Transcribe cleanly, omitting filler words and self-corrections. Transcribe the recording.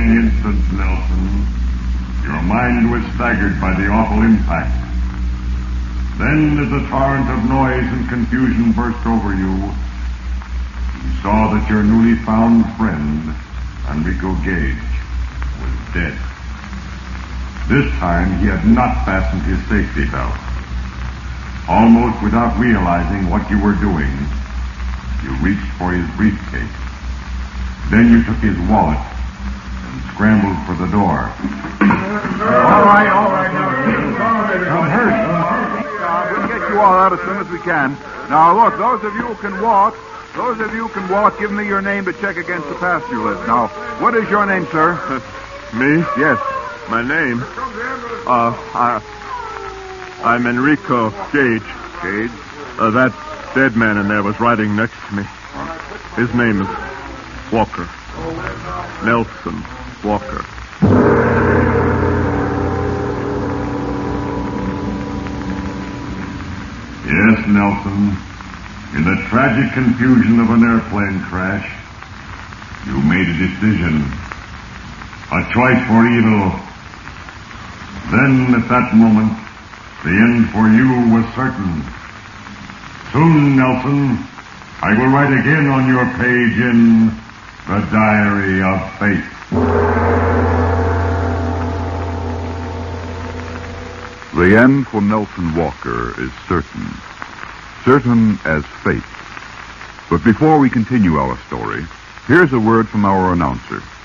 dying instant, Nelson, your mind was staggered by the awful impact. Then, as a torrent of noise and confusion burst over you, you saw that your newly found friend, Enrico Gage, was dead. This time, he had not fastened his safety belt. Almost without realizing what you were doing, you reached for his briefcase. Then you took his wallet and scrambled for the door. All right. I'm hurt. We'll get you all out as soon as we can. Now, look, those of you who can walk, give me your name to check against the passenger list. Now, what is your name, sir? Me? Yes. My name? I'm Enrico Gage. Gage? That dead man in there was riding next to me. His name is Walker. Nelson Walker. Yes, Nelson. In the tragic confusion of an airplane crash, you made a decision. A choice for evil. Then, at that moment, the end for you was certain. Soon, Nelson, I will write again on your page in the Diary of Fate. The end for Nelson Walker is certain. Certain as fate. But before we continue our story, here's a word from our announcer.